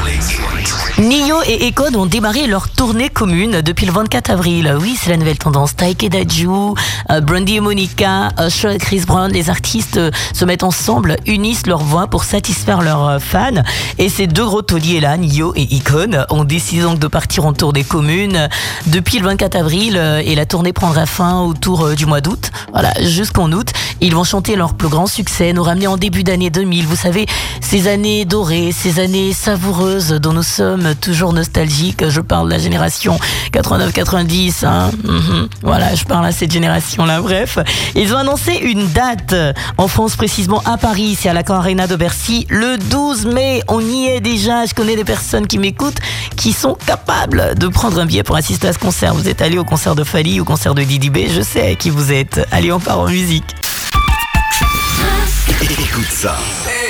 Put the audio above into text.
Nio et Akon ont démarré leur tournée commune depuis le 24 avril. Oui, c'est la nouvelle tendance. Taika Daju, Brandy et Monica, Usher et Chris Brown, les artistes se mettent ensemble, unissent leurs voix pour satisfaire leurs fans. Et ces deux gros tauliers-là, Nio et Akon, ont décidé donc de partir en tournée commune depuis le 24 avril et la tournée prendra fin autour du mois d'août. Voilà, jusqu'en août. Ils vont chanter leur plus grand succès, nous ramener en début d'année 2000. Vous savez, ces années dorées, ces années savoureuses dont nous sommes toujours nostalgiques. Je parle de la génération 89-90. Voilà, je parle à cette génération-là. Bref, ils ont annoncé une date en France, précisément à Paris. C'est à l'Accor Arena de Bercy, le 12 mai. On y est déjà. Je connais des personnes qui m'écoutent qui sont capables de prendre un billet pour assister à ce concert. Vous êtes allé au concert de Fally, au concert de Didi B. Je sais qui vous êtes. Allez, on part en musique. Écoute ça.